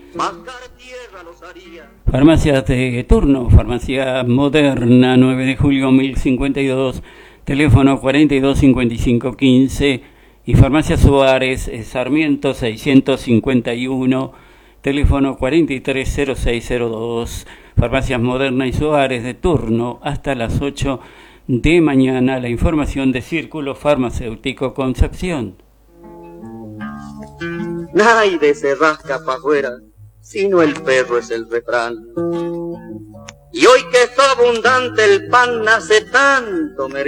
mascar tierra los haría. Farmacias de turno, Farmacia Moderna, 9 de julio 1052, teléfono 425515, y Farmacia Suárez, Sarmiento 651, teléfono 430602. Farmacias Moderna y Suárez de turno hasta las 8 de mañana. La información de Círculo Farmacéutico Concepción. Nadie se rasca pa' afuera, sino el perro es el refrán. Y hoy que está abundante el pan nace tanto